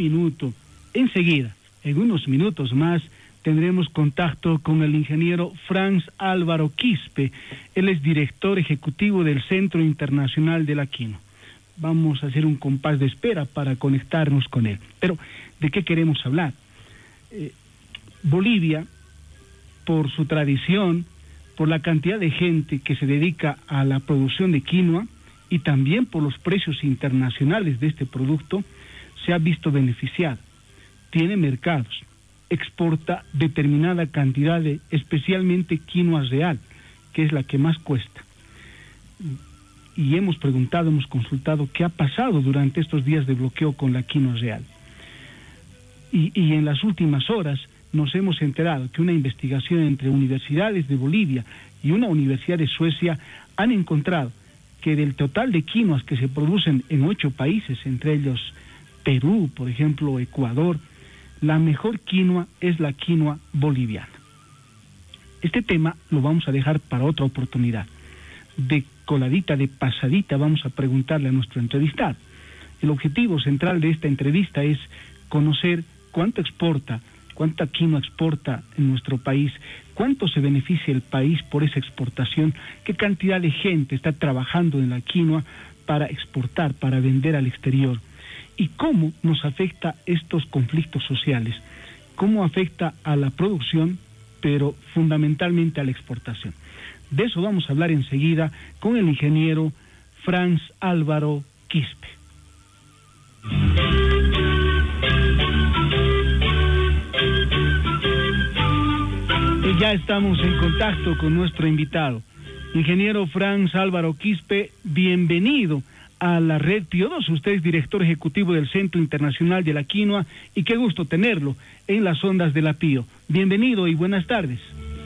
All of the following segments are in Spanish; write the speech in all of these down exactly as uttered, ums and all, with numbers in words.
minuto. Enseguida, en unos minutos más, tendremos contacto con el ingeniero Franz Álvaro Quispe. Él es director ejecutivo del Centro Internacional de la Quinoa. Vamos a hacer un compás de espera para conectarnos con él. Pero, ¿de qué queremos hablar? Eh, Bolivia, por su tradición, por la cantidad de gente que se dedica a la producción de quinoa y también por los precios internacionales de este producto, se ha visto beneficiada. Tiene mercados, exporta determinada cantidad de, especialmente quinoa real, que es la que más cuesta. Y hemos preguntado, hemos consultado qué ha pasado durante estos días de bloqueo con la quinoa real. Y, y en las últimas horas nos hemos enterado que una investigación entre universidades de Bolivia y una universidad de Suecia han encontrado que del total de quinoas que se producen en ocho países, entre ellos Perú, por ejemplo, Ecuador, la mejor quinoa es la quinoa boliviana. Este tema lo vamos a dejar para otra oportunidad. De coladita, de pasadita, vamos a preguntarle a nuestro entrevistado. El objetivo central de esta entrevista es conocer cuánto exporta, cuánta quinoa exporta en nuestro país, cuánto se beneficia el país por esa exportación, qué cantidad de gente está trabajando en la quinoa para exportar, para vender al exterior, y cómo nos afecta estos conflictos sociales, cómo afecta a la producción, pero fundamentalmente a la exportación. De eso vamos a hablar enseguida con el ingeniero Franz Álvaro Quispe. Y ya estamos en contacto con nuestro invitado. Ingeniero Franz Álvaro Quispe, bienvenido a la red Pío dos. Usted es director ejecutivo del Centro Internacional de la Quinoa y qué gusto tenerlo en las ondas de la Pío. Bienvenido y buenas tardes.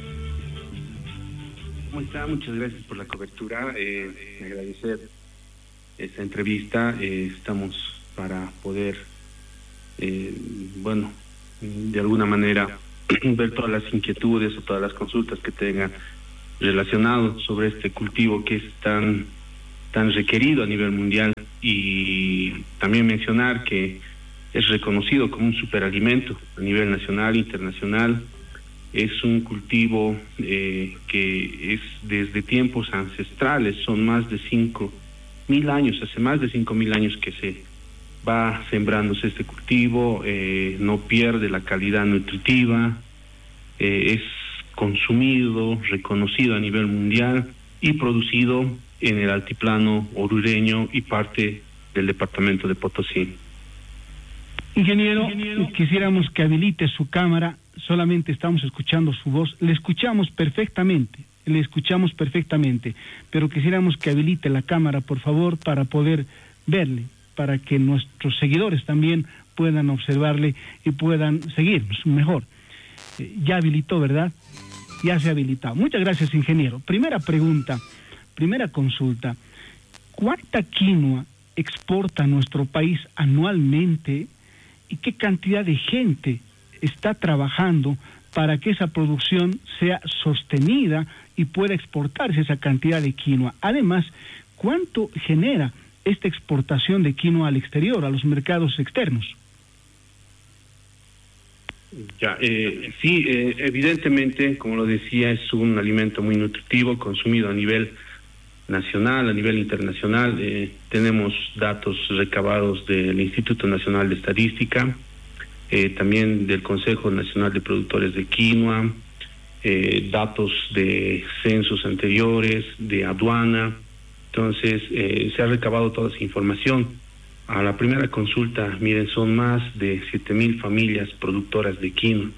¿Cómo está? Muchas gracias por la cobertura. Eh, agradecer esta entrevista. Eh, estamos para poder, eh, bueno, de alguna manera ver todas las inquietudes o todas las consultas que tengan relacionados sobre este cultivo que es tan tan requerido a nivel mundial, y también mencionar que es reconocido como un superalimento a nivel nacional e internacional. Es un cultivo eh, que es desde tiempos ancestrales, son más de cinco mil años, hace más de cinco mil años que se va sembrándose este cultivo, eh, no pierde la calidad nutritiva, eh, es consumido, reconocido a nivel mundial y producido en el altiplano orureño y parte del departamento de Potosí. Ingeniero, Ingeniero, quisiéramos que habilite su cámara, solamente estamos escuchando su voz, le escuchamos perfectamente, le escuchamos perfectamente, pero quisiéramos que habilite la cámara, por favor, para poder verle, para que nuestros seguidores también puedan observarle y puedan seguirnos mejor. Eh, ya habilitó, ¿verdad? Ya se ha habilitado. Muchas gracias, ingeniero. Primera pregunta. Primera consulta, ¿cuánta quinoa exporta nuestro país anualmente y qué cantidad de gente está trabajando para que esa producción sea sostenida y pueda exportarse esa cantidad de quinoa? Además, ¿cuánto genera esta exportación de quinoa al exterior, a los mercados externos? Ya, eh, sí, eh, evidentemente, como lo decía, es un alimento muy nutritivo, consumido a nivel nacional, a nivel internacional. Eh, tenemos datos recabados del Instituto Nacional de Estadística, eh, también del Consejo Nacional de Productores de Quinoa, eh, datos de censos anteriores, de aduana. Entonces, eh, se ha recabado toda esa información. A la primera consulta, miren, son más de siete mil familias productoras de quinoa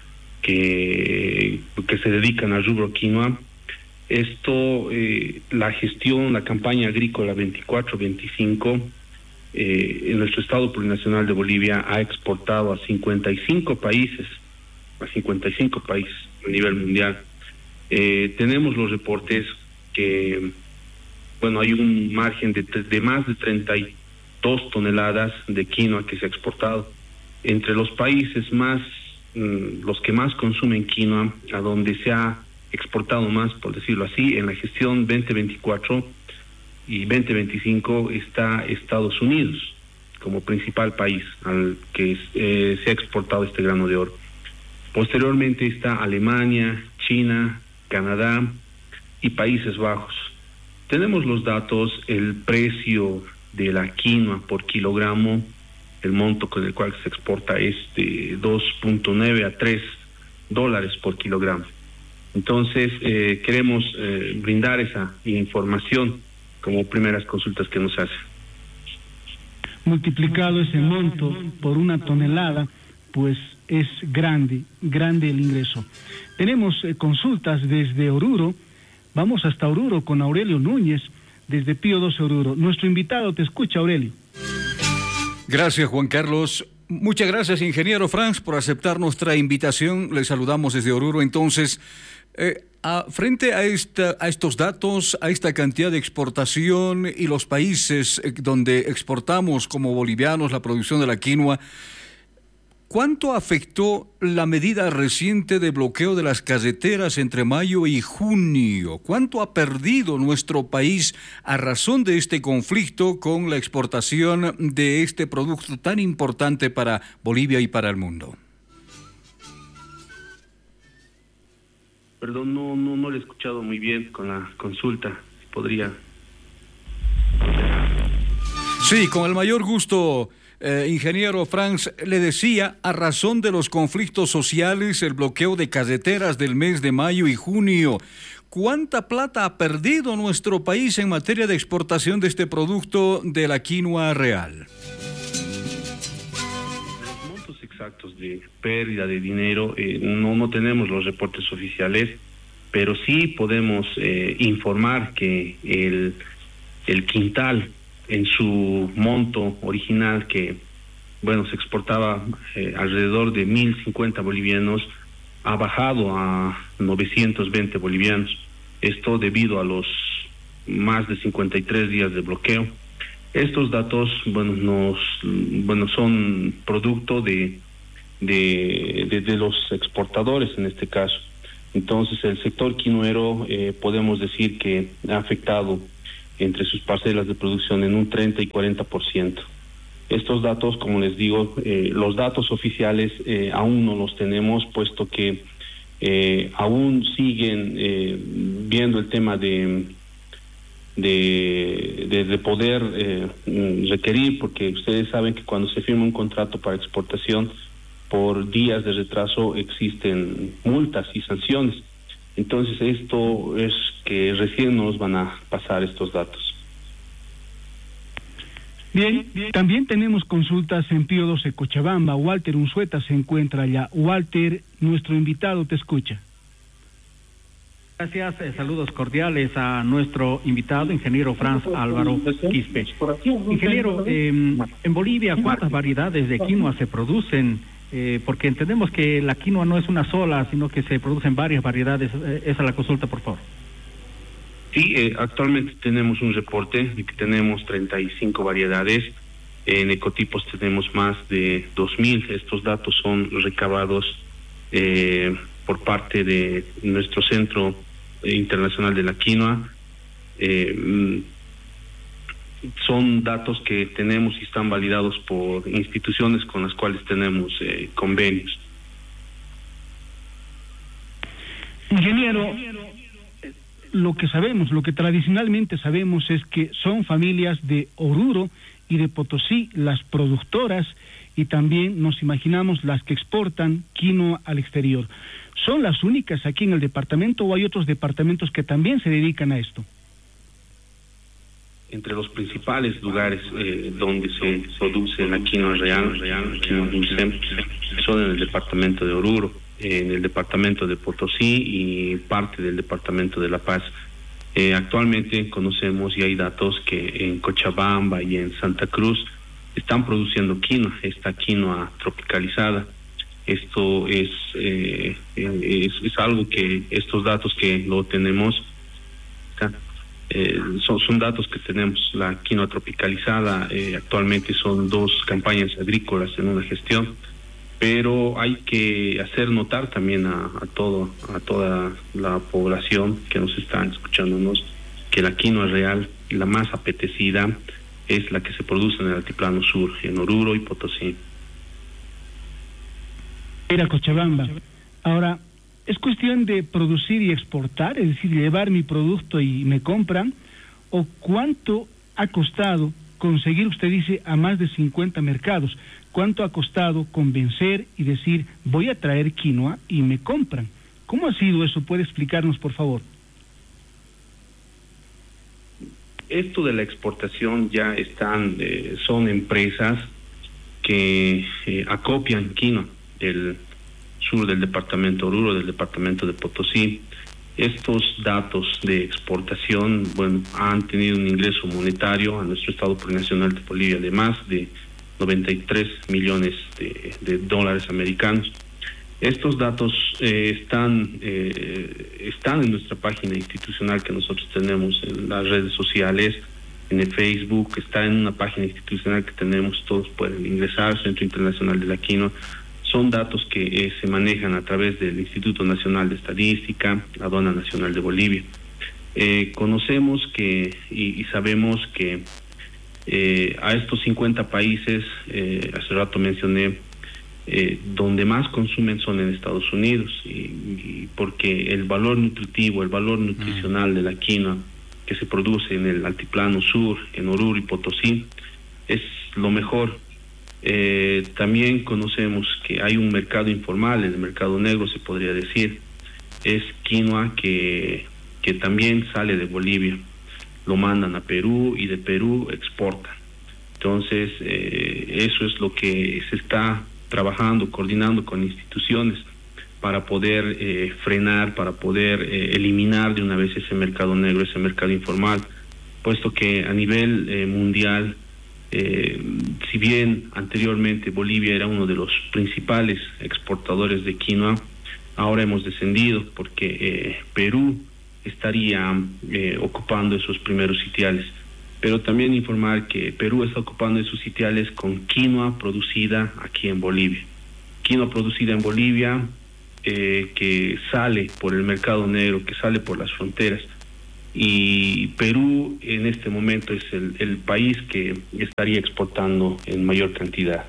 que, que se dedican al rubro quinoa. Esto, eh, la gestión, la campaña agrícola veinticuatro veinticinco, eh, en nuestro Estado Plurinacional de Bolivia ha exportado a cincuenta y cinco países, a cincuenta y cinco países a nivel mundial. Eh, tenemos los reportes que, bueno, hay un margen de, de más de treinta y dos toneladas de quinoa que se ha exportado. Entre los países más, mmm, los que más consumen quinoa, a donde se ha exportado más, por decirlo así, en la gestión veinte veinticuatro y veinte veinticinco está Estados Unidos. como principal país al que eh, se ha exportado este grano de oro. Posteriormente está Alemania, China, Canadá y Países Bajos. Tenemos los datos, el precio de la quinoa por kilogramo, el monto con el cual se exporta es de dos punto nueve a tres dólares por kilogramo. Entonces, eh, queremos eh, brindar esa información como primeras consultas que nos hacen. Multiplicado ese monto por una tonelada, pues es grande, grande el ingreso. Tenemos eh, consultas desde Oruro. Vamos hasta Oruro con Aurelio Núñez, desde Pío doce Oruro. Nuestro invitado te escucha, Aurelio. Gracias, Juan Carlos. Muchas gracias, ingeniero Franz, por aceptar nuestra invitación. Le saludamos desde Oruro. Entonces, eh, a, frente a, esta, a estos datos, a esta cantidad de exportación y los países eh, donde exportamos como bolivianos la producción de la quinoa, ¿cuánto afectó la medida reciente de bloqueo de las carreteras entre mayo y junio? ¿Cuánto ha perdido nuestro país a razón de este conflicto con la exportación de este producto tan importante para Bolivia y para el mundo? Perdón, no, no, no lo he escuchado muy bien con la consulta. ¿Podría? Sí, con el mayor gusto. Eh, ingeniero Franz, le decía, a razón de los conflictos sociales, el bloqueo de carreteras del mes de mayo y junio, ¿cuánta plata ha perdido nuestro país en materia de exportación de este producto de la quinoa real? Los montos exactos de pérdida de dinero, eh, no, no tenemos los reportes oficiales, pero sí podemos eh, informar que el, el quintal en su monto original, que bueno se exportaba eh, alrededor de mil cincuenta bolivianos, ha bajado a novecientos veinte bolivianos. Esto debido a los más de cincuenta y tres días de bloqueo. Estos datos, bueno, nos, bueno, son producto de, de, de, de los exportadores en este caso. Entonces, el sector quinoero eh, podemos decir que ha afectado entre sus parcelas de producción en un treinta y cuarenta por ciento. Estos datos, como les digo, eh, los datos oficiales eh, aún no los tenemos, puesto que eh, aún siguen eh, viendo el tema de de, de, de poder eh, requerir, porque ustedes saben que cuando se firma un contrato para exportación, por días de retraso existen multas y sanciones. Entonces esto es que recién nos van a pasar estos datos. Bien, bien, también tenemos consultas en Pío doce Cochabamba. Walter Unzueta se encuentra allá. Walter, nuestro invitado te escucha. Gracias, eh, saludos cordiales a nuestro invitado, ingeniero Franz Álvaro Quispe. Ingeniero, eh, en Bolivia, ¿cuántas variedades de quinoa se producen? Eh, porque entendemos que la quinoa no es una sola, sino que se producen varias variedades. Eh, esa es la consulta, por favor. Sí, eh, actualmente tenemos un reporte de que tenemos treinta y cinco variedades. En ecotipos tenemos más de dos mil. Estos datos son recabados eh, por parte de nuestro Centro Internacional de la Quinoa. Eh, son datos que tenemos y están validados por instituciones con las cuales tenemos eh, convenios. Ingeniero, lo que sabemos, lo que tradicionalmente sabemos es que son familias de Oruro y de Potosí las productoras, y también nos imaginamos las que exportan quinoa al exterior. ¿Son las únicas aquí en el departamento o hay otros departamentos que también se dedican a esto? Entre los principales lugares eh, donde se produce la quinoa real, real quinoa dulce, son en el departamento de Oruro, en el departamento de Potosí y parte del departamento de La Paz. Eh, actualmente conocemos y hay datos que en Cochabamba y en Santa Cruz están produciendo quinoa, esta quinoa tropicalizada. Esto es, eh, es, es algo que estos datos que lo tenemos, eh, son, son datos que tenemos. La quinoa tropicalizada eh, actualmente son dos campañas agrícolas en una gestión, pero hay que hacer notar también a, a todo a toda la población que nos está escuchándonos que la quinoa real, la más apetecida, es la que se produce en el altiplano sur, en Oruro y Potosí. Era Cochabamba. Ahora, ¿es cuestión de producir y exportar, es decir, llevar mi producto y me compran? ¿O cuánto ha costado conseguir, usted dice, a más de cincuenta mercados? ¿Cuánto ha costado convencer y decir, voy a traer quinoa y me compran? ¿Cómo ha sido eso? ¿Puede explicarnos, por favor? Esto de la exportación ya están, eh, son empresas que eh, acopian quinoa del sur del departamento Oruro, del departamento de Potosí. Estos datos de exportación, bueno, han tenido un ingreso monetario a nuestro Estado Plurinacional de Bolivia de más de noventa y tres millones de, de dólares americanos. Estos datos eh, están, eh, están en nuestra página institucional que nosotros tenemos en las redes sociales, en el Facebook, está en una página institucional que tenemos, todos pueden ingresar, Centro Internacional de la Quinoa. Son datos que eh, se manejan a través del Instituto Nacional de Estadística, la Aduana Nacional de Bolivia. Eh, conocemos que y, y sabemos que eh, a estos cincuenta países, eh, hace rato mencioné, eh, donde más consumen son en Estados Unidos, y, y porque el valor nutritivo, el valor nutricional de la quinoa que se produce en el altiplano sur, en Oruro y Potosí, es lo mejor. Eh, también conocemos que hay un mercado informal, el mercado negro se podría decir, es quinoa que, que también sale de Bolivia, lo mandan a Perú y de Perú exportan. Entonces, eh, eso es lo que se está trabajando, coordinando con instituciones para poder eh, frenar, para poder eh, eliminar de una vez ese mercado negro, ese mercado informal, puesto que a nivel eh, mundial, eh, si bien anteriormente Bolivia era uno de los principales exportadores de quinoa, ahora hemos descendido porque eh, Perú estaría eh, ocupando esos primeros sitiales. Pero también informar que Perú está ocupando esos sitiales con quinoa producida aquí en Bolivia. Quinoa producida en Bolivia, eh, que sale por el mercado negro, que sale por las fronteras. Y Perú en este momento es el, el país que estaría exportando en mayor cantidad.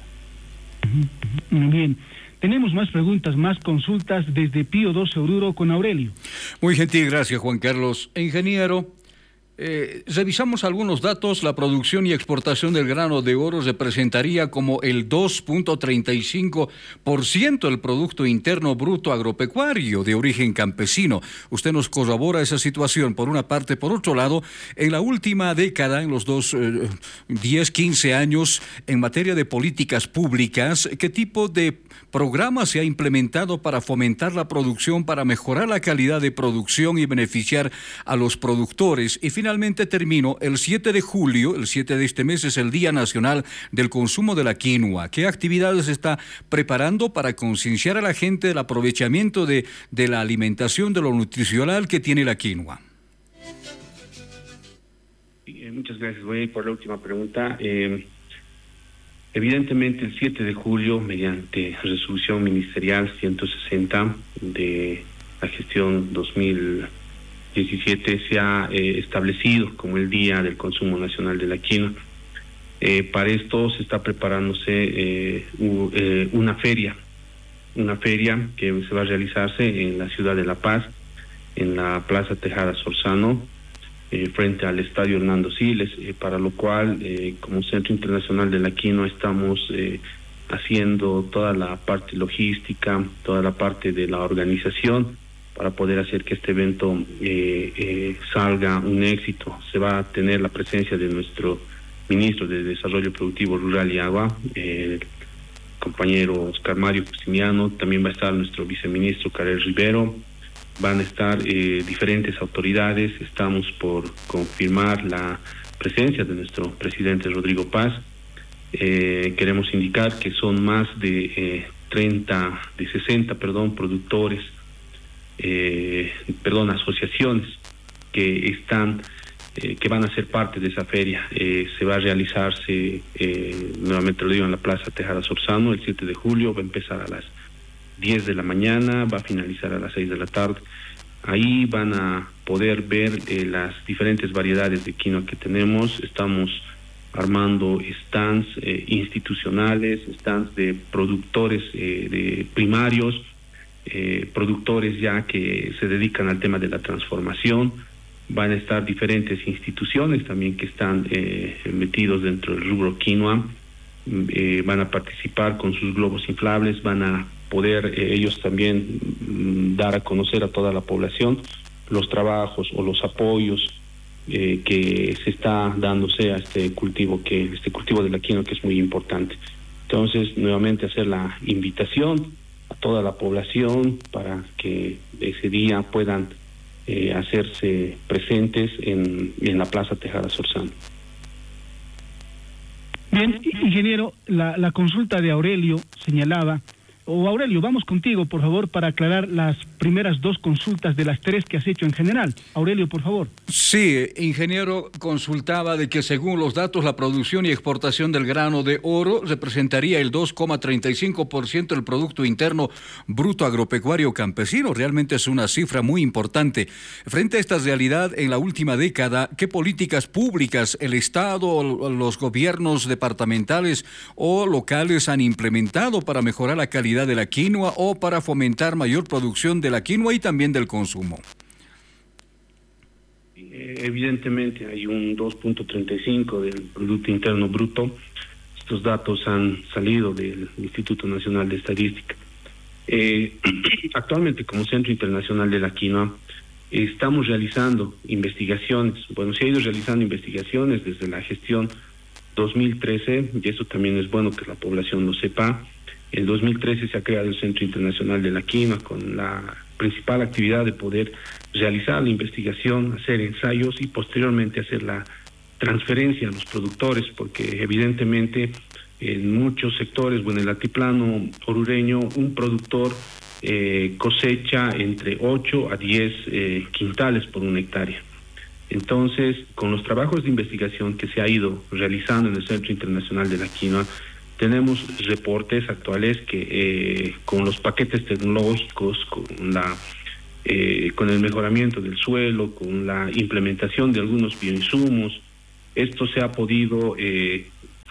Muy bien. Tenemos más preguntas, más consultas desde Pío doce Oruro con Aurelio. Muy gentil, gracias Juan Carlos. Ingeniero, Eh, revisamos algunos datos. La producción y exportación del grano de oro representaría como el dos punto treinta y cinco por ciento del Producto Interno Bruto Agropecuario de origen campesino. Usted nos corrobora esa situación por una parte. Por otro lado, en la última década, en los dos, eh, diez, quince años, en materia de políticas públicas, ¿qué tipo de programa se ha implementado para fomentar la producción, para mejorar la calidad de producción y beneficiar a los productores? Y finalmente, Finalmente termino, el siete de julio, el siete de este mes es el Día Nacional del Consumo de la Quinoa. ¿Qué actividades se está preparando para concienciar a la gente del aprovechamiento de, de la alimentación, de lo nutricional que tiene la quinoa? Muchas gracias. Voy a ir por la última pregunta. Eh, evidentemente, el siete de julio, mediante resolución ministerial ciento sesenta de la gestión dos mil diecisiete, se ha eh, establecido como el Día del Consumo Nacional de la Quinoa. Eh, para esto se está preparándose eh, u, eh, una feria, una feria que se va a realizarse en la ciudad de La Paz, en la Plaza Tejada Sorzano, eh, frente al Estadio Hernando Siles, eh, para lo cual, eh, como Centro Internacional de la Quinoa, estamos eh, haciendo toda la parte logística, toda la parte de la organización, para poder hacer que este evento eh, eh, salga un éxito. Se va a tener la presencia de nuestro ministro de Desarrollo Productivo Rural y Agua, eh, el compañero Oscar Mario Justiniano. También va a estar nuestro viceministro Karel Rivero. Van a estar eh, diferentes autoridades. Estamos por confirmar la presencia de nuestro presidente Rodrigo Paz. Eh, queremos indicar que son más de eh, treinta, de sesenta, perdón, productores, Eh, perdón, asociaciones que están, eh, que van a ser parte de esa feria. Eh, se va a realizarse, eh, nuevamente lo digo, en la Plaza Tejada Sorzano el siete de julio, va a empezar a las diez de la mañana, va a finalizar a las seis de la tarde. Ahí van a poder ver eh, las diferentes variedades de quinoa que tenemos. Estamos armando stands eh, institucionales, stands de productores eh, de primarios, eh, productores ya que se dedican al tema de la transformación. Van a estar diferentes instituciones también que están eh, metidos dentro del rubro quinoa, eh, van a participar con sus globos inflables, van a poder eh, ellos también mm, dar a conocer a toda la población los trabajos o los apoyos eh, que se está dándose a este cultivo, que este cultivo de la quinoa, que es muy importante. Entonces, nuevamente hacer la invitación a toda la población para que ese día puedan eh, hacerse presentes en, en la Plaza Tejada Sorzano. Bien, ingeniero, la, la consulta de Aurelio señalaba, o Aurelio, vamos contigo, por favor, para aclarar las primeras dos consultas de las tres que has hecho en general. Aurelio, por favor. Sí, ingeniero, consultaba de que según los datos la producción y exportación del grano de oro representaría el dos coma treinta y cinco por ciento del Producto Interno Bruto Agropecuario Campesino. Realmente es una cifra muy importante. Frente a esta realidad, en la última década, ¿qué políticas públicas el Estado, los gobiernos departamentales o locales han implementado para mejorar la calidad de la quinoa o para fomentar mayor producción de la quinoa y también del consumo? Evidentemente hay un dos punto treinta y cinco del Producto Interno Bruto. Estos datos han salido del Instituto Nacional de Estadística. Eh, actualmente, como Centro Internacional de la Quinoa, eh, estamos realizando investigaciones. Bueno, se ha ido realizando investigaciones desde la gestión dos mil trece, y eso también es bueno que la población lo sepa. En dos mil trece se ha creado el Centro Internacional de la Quinoa con la principal actividad de poder realizar la investigación, hacer ensayos y posteriormente hacer la transferencia a los productores, porque evidentemente en muchos sectores, bueno, en el altiplano orureño, un productor eh, cosecha entre ocho a diez eh, quintales por una hectárea. Entonces, con los trabajos de investigación que se ha ido realizando en el Centro Internacional de la Quinoa, tenemos reportes actuales que eh, con los paquetes tecnológicos, con la eh, con el mejoramiento del suelo, con la implementación de algunos bioinsumos, esto se ha podido, eh,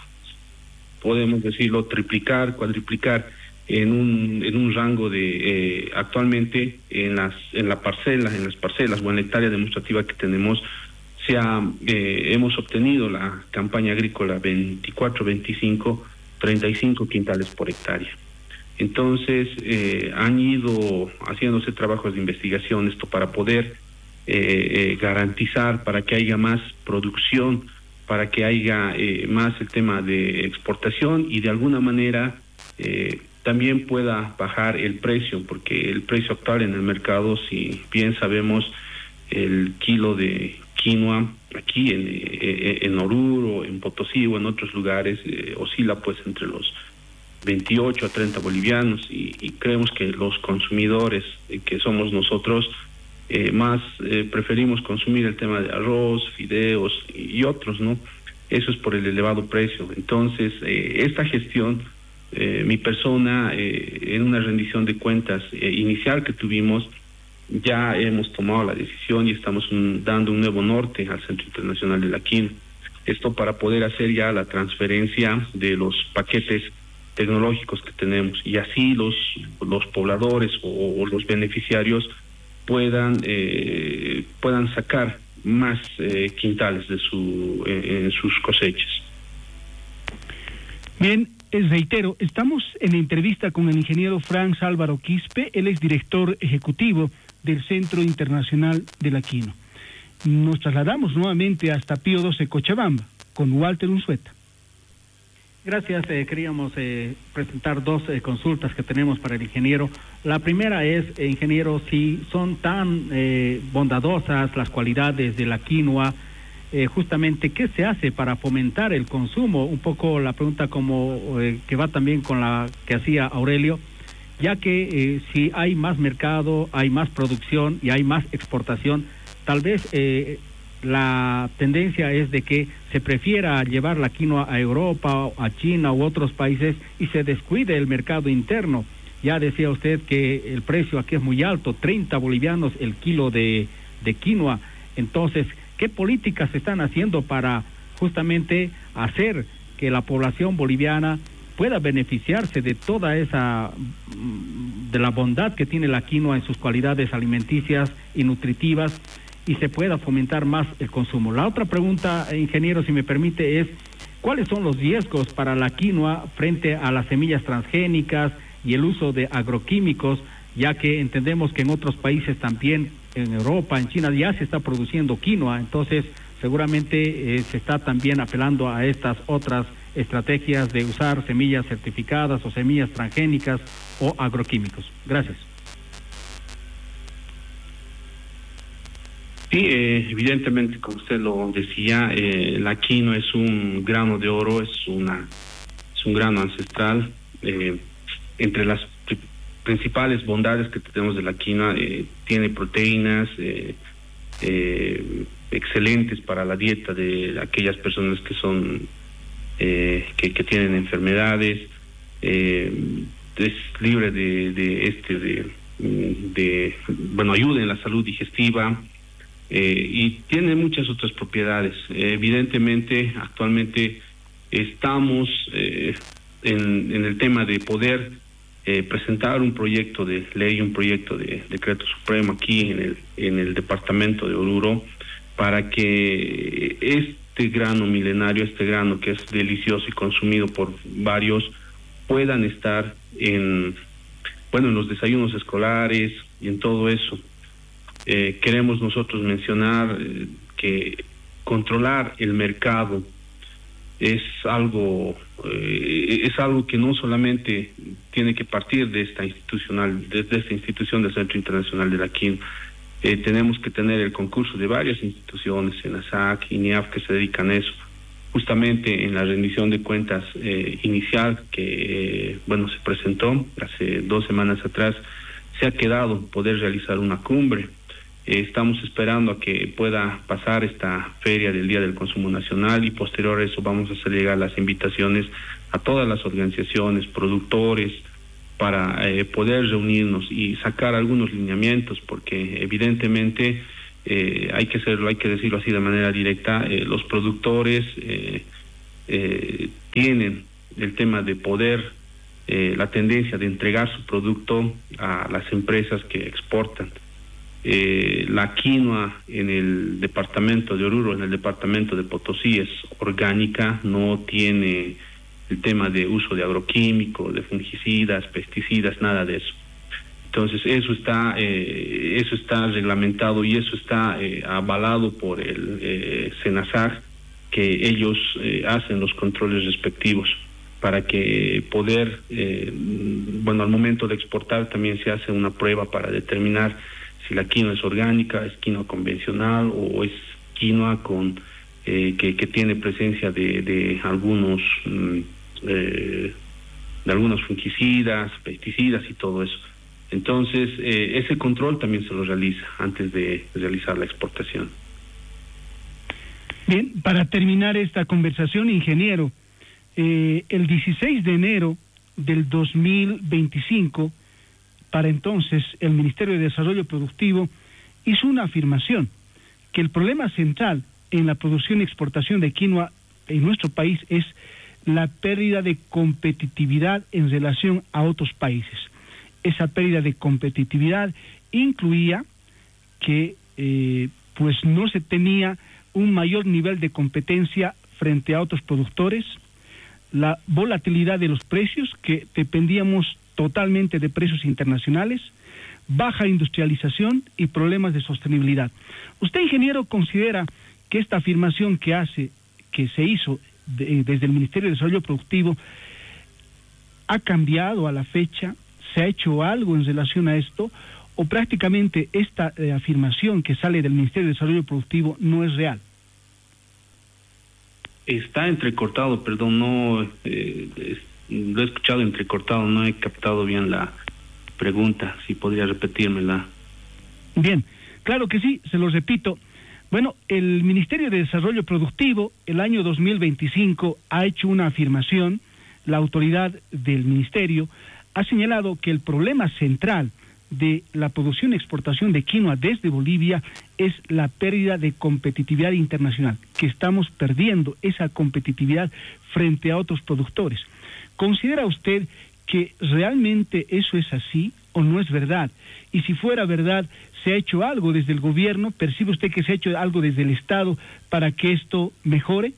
podemos decirlo, triplicar, cuadriplicar en un en un rango de eh, actualmente en las en la parcela, en las parcelas o en la hectárea demostrativa que tenemos, se ha, eh, hemos obtenido la campaña agrícola veinticuatro veinticinco, treinta y cinco quintales por hectárea. Entonces, eh, han ido haciéndose trabajos de investigación, esto para poder eh, eh, garantizar, para que haya más producción, para que haya eh, más el tema de exportación y de alguna manera eh, también pueda bajar el precio, porque el precio actual en el mercado, si bien sabemos, el kilo de quinoa aquí en, en Oruro, en Potosí o en otros lugares eh, oscila pues entre los veintiocho a treinta bolivianos y, y creemos que los consumidores eh, que somos nosotros eh, más eh, preferimos consumir el tema de arroz, fideos y, y otros, ¿no? Eso es por el elevado precio. Entonces eh, esta gestión, eh, mi persona eh, en una rendición de cuentas eh, inicial que tuvimos, ya hemos tomado la decisión y estamos un, dando un nuevo norte al Centro Internacional de la Quinoa. Esto para poder hacer ya la transferencia de los paquetes tecnológicos que tenemos y así los los pobladores o, o los beneficiarios puedan eh, puedan sacar más eh, quintales de su eh, en sus cosechas. Bien, reitero, estamos en entrevista con el ingeniero Franz Álvaro Quispe, él es director ejecutivo del Centro Internacional de la Quinoa. Nos trasladamos nuevamente hasta Pío doce Cochabamba con Walter Unzueta. Gracias, eh, queríamos eh, presentar dos eh, consultas que tenemos para el ingeniero. La primera es, eh, ingeniero, si son tan eh, bondadosas las cualidades de la quinoa, eh, justamente, ¿qué se hace para fomentar el consumo? Un poco la pregunta como eh, que va también con la que hacía Aurelio, ya que eh, si hay más mercado, hay más producción y hay más exportación, tal vez eh, la tendencia es de que se prefiera llevar la quinoa a Europa, a China u otros países y se descuide el mercado interno. Ya decía usted que el precio aquí es muy alto, treinta bolivianos el kilo de, de quinoa. Entonces, ¿qué políticas se están haciendo para justamente hacer que la población boliviana pueda beneficiarse de toda esa, de la bondad que tiene la quinoa en sus cualidades alimenticias y nutritivas, y se pueda fomentar más el consumo. La otra pregunta, ingeniero, si me permite, es ¿cuáles son los riesgos para la quinoa frente a las semillas transgénicas y el uso de agroquímicos, ya que entendemos que en otros países también, en Europa, en China, ya se está produciendo quinoa? Entonces seguramente eh, se está también apelando a estas otras estrategias de usar semillas certificadas o semillas transgénicas o agroquímicos. Gracias. Sí, eh, evidentemente, como usted lo decía, eh, la quinoa es un grano de oro, es una es un grano ancestral. Eh, entre las pr principales bondades que tenemos de la quinoa, eh, tiene proteínas eh, eh, excelentes para la dieta de aquellas personas que son eh, que, que tienen enfermedades. Eh, es libre de, de este de, de bueno ayuda en la salud digestiva. Eh, y tiene muchas otras propiedades. Eh, evidentemente, actualmente estamos eh, en, en el tema de poder eh, presentar un proyecto de ley, un proyecto de decreto supremo aquí en el, en el departamento de Oruro, para que este grano milenario, este grano que es delicioso y consumido por varios, puedan estar en, bueno, en los desayunos escolares y en todo eso. Eh, queremos nosotros mencionar eh, que controlar el mercado es algo eh, es algo que no solamente tiene que partir de esta institucional de, de esta institución del Centro Internacional de la Quinoa. Eh, tenemos que tener el concurso de varias instituciones, SENASAC, INEAF, que se dedican a eso. Justamente en la rendición de cuentas eh, inicial que eh, bueno se presentó hace dos semanas atrás, se ha quedado poder realizar una cumbre. Eh, estamos esperando a que pueda pasar esta feria del Día del Consumo Nacional, y posterior a eso vamos a hacer llegar las invitaciones a todas las organizaciones, productores, para eh, poder reunirnos y sacar algunos lineamientos, porque evidentemente eh, hay que hacerlo, hay que decirlo así de manera directa, eh, los productores eh, eh, tienen el tema de poder, eh, la tendencia de entregar su producto a las empresas que exportan. Eh, la quinoa en el departamento de Oruro, en el departamento de Potosí, es orgánica, no tiene el tema de uso de agroquímicos, de fungicidas, pesticidas, nada de eso. Entonces eso está eh, eso está reglamentado y eso está eh, avalado por el eh, SENASAC, que ellos eh, hacen los controles respectivos para que poder, eh, bueno, al momento de exportar también se hace una prueba para determinar si la quinoa es orgánica, es quinoa convencional o es quinoa con eh, que, que tiene presencia de, de algunos mm, eh, de algunos fungicidas, pesticidas y todo eso. Entonces eh, ese control también se lo realiza antes de realizar la exportación. Bien, para terminar esta conversación, ingeniero, eh, el dieciséis de enero del dos mil veinticinco, para entonces, el Ministerio de Desarrollo Productivo hizo una afirmación, que el problema central en la producción y exportación de quinoa en nuestro país es la pérdida de competitividad en relación a otros países. Esa pérdida de competitividad incluía que eh, pues no se tenía un mayor nivel de competencia frente a otros productores, la volatilidad de los precios, que dependíamos totalmente de precios internacionales, baja industrialización y problemas de sostenibilidad. ¿Usted, ingeniero, considera que esta afirmación que hace, que se hizo de, desde el Ministerio de Desarrollo Productivo, ha cambiado a la fecha? ¿Se ha hecho algo en relación a esto? ¿O prácticamente esta eh, afirmación que sale del Ministerio de Desarrollo Productivo no es real? Está entrecortado, perdón, no... Eh, es... lo he escuchado entrecortado, no he captado bien la pregunta, si podría repetírmela. Bien, claro que sí, se lo repito. Bueno, el Ministerio de Desarrollo Productivo, el año dos mil veinticinco, ha hecho una afirmación. La autoridad del Ministerio ha señalado que el problema central de la producción y exportación de quinoa desde Bolivia es la pérdida de competitividad internacional, que estamos perdiendo esa competitividad frente a otros productores. ¿Considera usted que realmente eso es así o no es verdad? Y si fuera verdad, ¿se ha hecho algo desde el gobierno? ¿Percibe usted que se ha hecho algo desde el Estado para que esto mejore?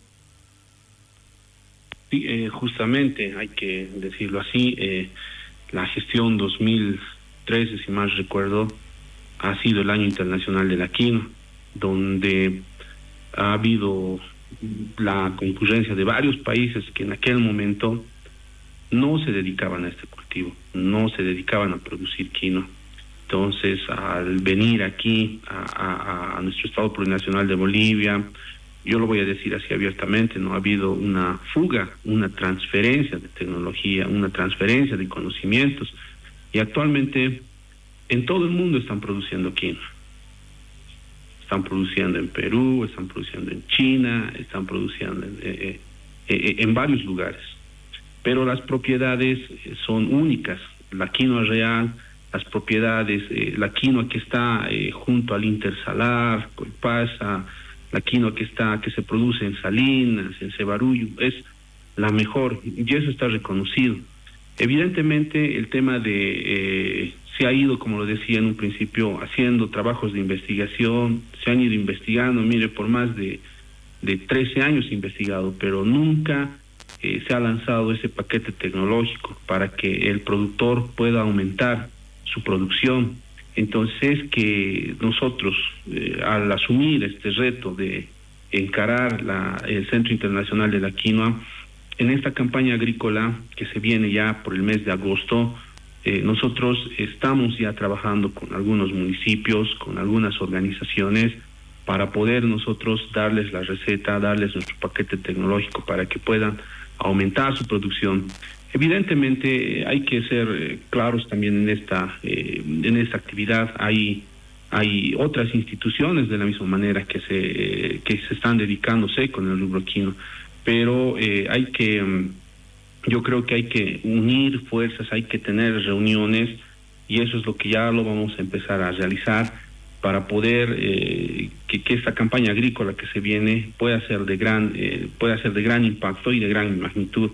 Sí, eh, justamente, hay que decirlo así, eh, la gestión dos mil trece, si mal recuerdo, ha sido el año internacional de la quinoa, donde ha habido la concurrencia de varios países que en aquel momento no se dedicaban a este cultivo, no se dedicaban a producir quinoa. Entonces, al venir aquí a, a, a nuestro Estado Plurinacional de Bolivia, yo lo voy a decir así abiertamente, no ha habido una fuga, una transferencia de tecnología, una transferencia de conocimientos, y actualmente en todo el mundo están produciendo quinoa. Están produciendo en Perú, están produciendo en China, están produciendo en, eh, eh, en varios lugares. Pero las propiedades son únicas. La quinoa real, las propiedades, eh, la quinoa que está eh, junto al intersalar, Colpasa, la quinoa que está que se produce en Salinas, en Cebarullo, es la mejor, y eso está reconocido. Evidentemente el tema de eh, se ha ido, como lo decía en un principio, haciendo trabajos de investigación, se han ido investigando, mire, por más de, de trece años investigado, pero nunca eh, se ha lanzado ese paquete tecnológico para que el productor pueda aumentar su producción. Entonces, que nosotros, eh, al asumir este reto de encarar la, el Centro Internacional de la Quinoa, en esta campaña agrícola que se viene ya por el mes de agosto, eh, nosotros estamos ya trabajando con algunos municipios, con algunas organizaciones, para poder nosotros darles la receta, darles nuestro paquete tecnológico para que puedan aumentar su producción. Evidentemente hay que ser eh, claros también en esta eh, en esta actividad. Hay hay otras instituciones de la misma manera que se eh, que se están dedicándose con el rubro quinoa, pero eh, hay que um, yo creo que hay que unir fuerzas, hay que tener reuniones, y eso es lo que ya lo vamos a empezar a realizar para poder eh, que, que esta campaña agrícola que se viene pueda ser de gran eh, pueda ser de gran impacto y de gran magnitud.